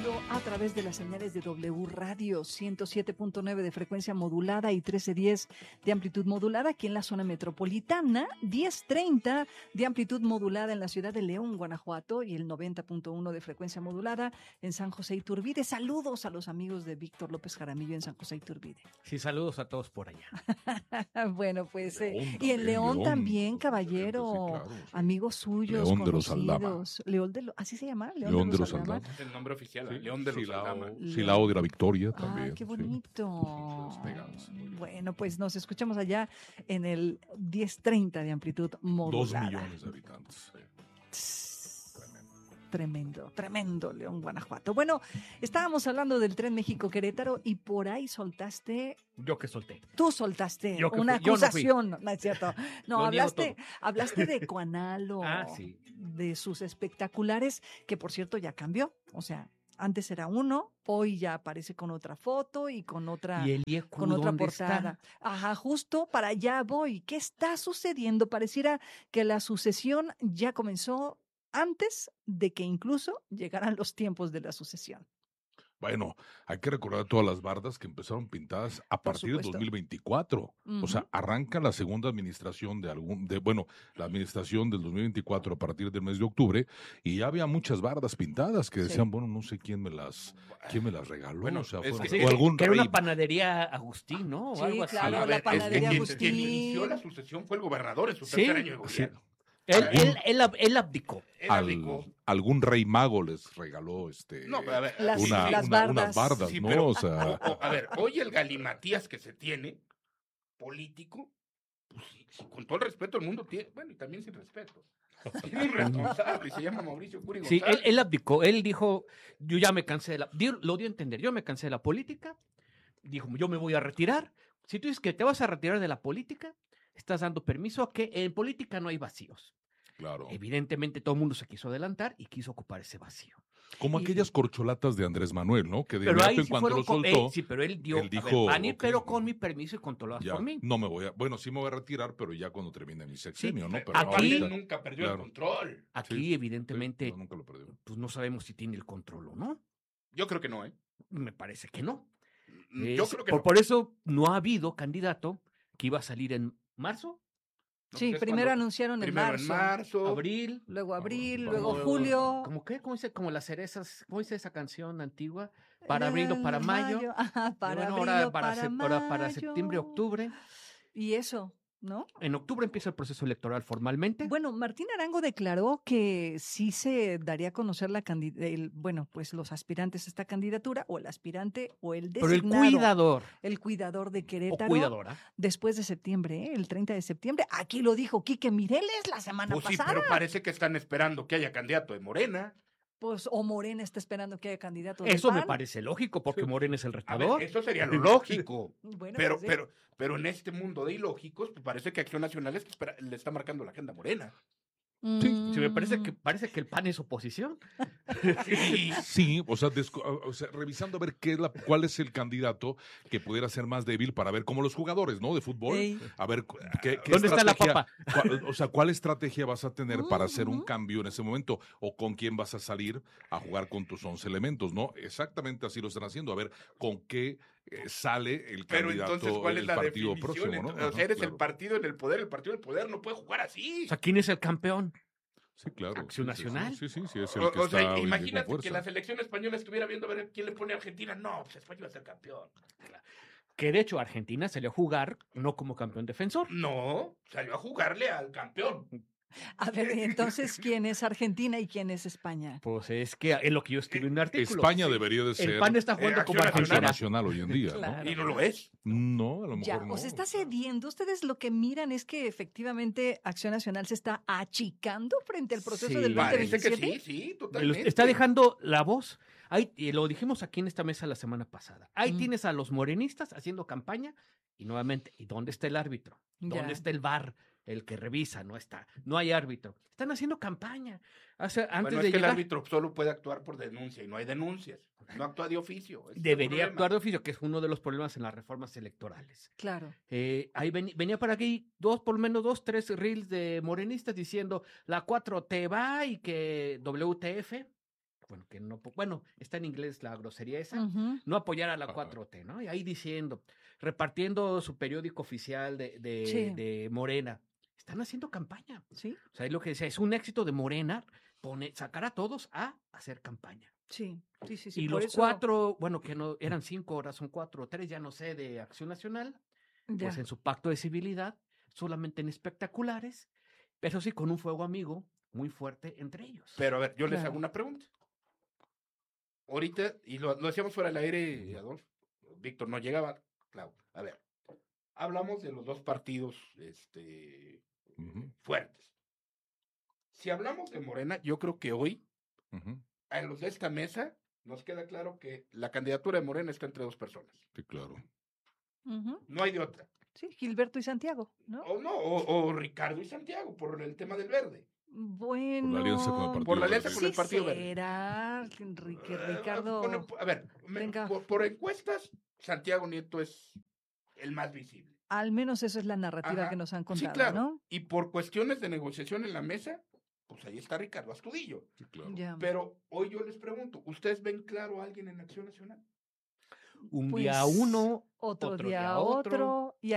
escuchando a través de las señales de W Radio 107.9 de frecuencia modulada y 1310 de amplitud modulada aquí en la zona metropolitana, 1030 de amplitud modulada en la ciudad de León, Guanajuato y el 90.1 de frecuencia modulada en San José Iturbide. Saludos a los amigos de Víctor López Jaramillo en San José Iturbide. Sí, saludos a todos por allá. Bueno, pues León y en León también, pues, caballero, sí, claro, sí. amigos suyos, León de los Aldama. conocidos. León de los, ¿así se llama? León de los Aldama. Es el nombre oficial, León de los Aldama. Silao de la Victoria también. Ah, qué bonito. Sí, pegadas. Bueno, pues nos escuchamos allá en el 1030 de amplitud 2 modulada. millones de habitantes. Tremendo, tremendo, León, Guanajuato. Bueno, estábamos hablando del Tren México-Querétaro y por ahí soltaste, Yo que solté. tú soltaste Yo que una fui, yo no fui. acusación, no es cierto. No, Lo niego hablaste de Cuanalo, Ah, sí. de sus espectaculares, que por cierto ya cambió. O sea, antes era uno, hoy ya aparece con otra foto y con otra, ¿Y el IEQ con otra dónde portada. está? Ajá, justo para allá voy. ¿Qué está sucediendo? Pareciera que la sucesión ya comenzó antes de que incluso llegaran los tiempos de la sucesión. Bueno, hay que recordar todas las bardas que empezaron pintadas a partir de supuesto. 2024. O sea, arranca la segunda administración la administración del 2024 a partir del mes de octubre y ya había muchas bardas pintadas que decían, Sí. bueno, no sé quién me las regaló. Bueno, o sea, es fue- que- o algún Que era rey. una panadería Agustín, ¿no? O Sí, algo así. claro, A la ver, panadería quien Agustín. inició la sucesión fue el gobernador en su Sí, tercer año de sí. gobierno. Él abdicó. Él Al- abdicó. algún rey mago les regaló No, pero a ver, Las- unas bardas, sí, ¿no? pero- O sea, a ver, hoy el galimatías que se tiene, político, pues sí, con todo el respeto del mundo tiene, bueno, y también sin respeto. Tiene un responsable y se llama Mauricio Curi Sí, González. él abdicó. Él dijo, yo ya me cansé lo dio a entender, yo me cansé de la política. Dijo, yo me voy a retirar. Si tú dices que te vas a retirar de la política, estás dando permiso a que en política no hay vacíos. claro. Evidentemente todo el mundo se quiso adelantar y quiso ocupar ese vacío. Como y- aquellas corcholatas de Andrés Manuel, ¿no? Que de Pero ahí inmediato en sí cuanto fueron lo con, soltó, sí, pero él dio, él a dijo, ver, van a ir, ok, pero con mi permiso y controladas ya, por mí. no me voy a, bueno, sí me voy a retirar, pero ya cuando termine mi sexenio, Sí, ¿no? Pero aquí- Aparte, ahorita, nunca perdió claro. el control. Aquí, Sí, evidentemente, no, nunca lo perdió. pues no sabemos si tiene el control o no. Yo creo que no, ¿eh? Me parece que no. Yo creo que por, no. por eso no ha habido candidato que iba a salir en marzo, No, Sí, porque es primero cuando- anunciaron en primero marzo, en marzo. abril. luego abril, Vamos, luego vamos. julio. ¿Cómo qué? ¿Cómo dice? Como las cerezas. ¿Cómo dice esa canción antigua? Para abril o para mayo. Ajá, para Bueno, abril ahora o para ahora para mayo. septiembre, octubre. Y eso, ¿no? En octubre empieza el proceso electoral formalmente. Bueno, Martín Arango declaró que sí se daría a conocer pues los aspirantes a esta candidatura, o el aspirante o el pero el designado, cuidador el cuidador de o Querétaro, cuidadora. después de septiembre, el 30 de septiembre. Aquí lo dijo Quique Mireles la semana Pues sí, pasada. pero parece que están esperando que haya candidato de Morena. Pues o Morena está esperando que haya candidato del Eso me PAN. parece lógico porque Morena es el A ver, retador. eso sería lo lógico. Bueno, pero, pues sí. pero en este mundo de ilógicos, pues parece que Acción Nacional le está marcando la agenda a Morena. Sí, me parece que el PAN es oposición. Sí. Sí, o sea, revisando a ver cuál es el candidato que pudiera ser más débil para ver como los jugadores, ¿no? De fútbol, Ey. a ver qué ¿Dónde está la estrategia- papa? o sea, cuál estrategia vas a tener para hacer un cambio en ese momento o con quién vas a salir a jugar con tus 11 elementos, ¿no? Exactamente así lo están haciendo, a ver con qué sale el Pero candidato entonces, ¿cuál es del la partido definición? próximo, ¿no? O sea, Ajá, eres claro. el partido en el poder no puede jugar así. O sea, ¿quién es el campeón? Sí, claro. Acción sí, Nacional. Sí, sí, sí, es el O que sea, está hoy imagínate con que fuerza. la selección española estuviera viendo a ver quién le pone a Argentina. No, pues España va a ser campeón. Que de hecho Argentina salió a jugar no como campeón defensor. No, salió a jugarle al campeón. A ver, entonces, ¿quién es Argentina y quién es España? Pues es que es lo que yo escribí en un artículo. España debería de ser El PAN está jugando como Acción Acción Argentina. Nacional hoy en día, Claro. ¿no? Y no lo es. No, a lo mejor Ya, no. o se está cediendo. Ustedes lo que miran es que efectivamente Acción Nacional se está achicando frente al proceso Sí. del Parece 2027. que sí, totalmente. Está dejando la voz. Ahí, y lo dijimos aquí en esta mesa la semana pasada. Ahí Mm. tienes a los morenistas haciendo campaña y nuevamente, ¿y dónde está el árbitro? ¿Dónde Ya. está el VAR? El que revisa, no está. No hay árbitro. Están haciendo campaña. Antes Bueno, de es que el llegar, árbitro solo puede actuar por denuncia y no hay denuncias. No actúa de oficio. ese es el debería problema. actuar de oficio, que es uno de los problemas en las reformas electorales. Claro. Ahí venía para aquí por lo menos 2, 3 reels de morenistas diciendo la 4T va y que WTF. bueno, que no, bueno, está en inglés la grosería esa, Ujú. no apoyar a la Ajá. 4T, ¿no? Y ahí diciendo, repartiendo su periódico oficial Sí. de Morena. Están haciendo campaña. Sí, O sea, es lo que decía, es un éxito de Morena sacar a todos a hacer campaña. sí, sí. Y por los eso, 4, bueno, que no eran 5 horas, son 4 o 3, ya no sé, de Acción Nacional, pues ya. en su pacto de civilidad, solamente en espectaculares, pero sí con un fuego amigo muy fuerte entre ellos. Pero a ver, yo les Claro. hago una pregunta. Ahorita, y lo decíamos fuera del aire, Adolfo, Víctor no llegaba, Clau. A ver, hablamos de los dos partidos Ujú, fuertes. Si hablamos de Morena, yo creo que hoy, ujú. a los de esta mesa, nos queda claro que la candidatura de Morena está entre dos personas. Sí, claro. Ujú. No hay de otra. Sí, Gilberto y Santiago, ¿no? O no, o Ricardo y Santiago, por el tema del verde. Bueno, Por la alianza con el Partido Por la alianza Verde. con el sí Partido Verde. será, Enrique, Ricardo. Bueno, a ver, venga. por encuestas, Santiago Nieto es el más visible. Al menos esa es la narrativa Ajá. que nos han Sí, contado, claro. ¿no? Y por cuestiones de negociación en la mesa, pues ahí está Ricardo Astudillo. Sí, claro. Ya. Pero hoy yo les pregunto, ¿ustedes ven claro a alguien en Acción Nacional? Un Pues, día uno, otro otro día día otro. otro, y